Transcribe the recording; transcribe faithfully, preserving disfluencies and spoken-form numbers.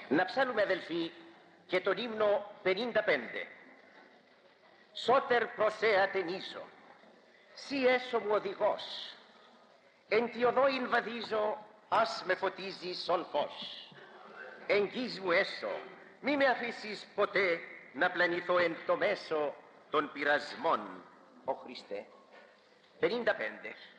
Να ψάλουμε, αδελφοί, και τον ύμνο πενήντα πέντε. Σώτερ προσέα ταινίζω, σύ έσω μου οδηγός, εν τη οδόην βαδίζω, ας με φωτίζεις ον φως. Εγγύς μου έσω, μη με αφήσεις ποτέ να πλανηθώ εν το μέσο των πειρασμών, ο Χριστέ. πενήντα πέντε.